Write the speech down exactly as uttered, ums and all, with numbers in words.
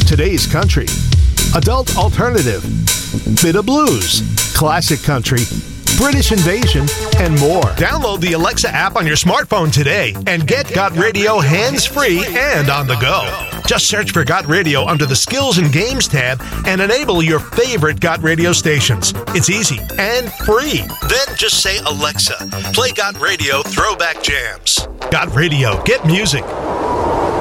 today's country, adult alternative, bit of blues, classic country, British invasion, and more. Download the Alexa app on your smartphone today and get Got Radio hands-free and on the go. Just search for Got Radio under the Skills and Games tab and enable your favorite Got Radio stations. It's easy and free. Then just say, Alexa, play Got Radio Throwback Jams. Got Radio. Get music.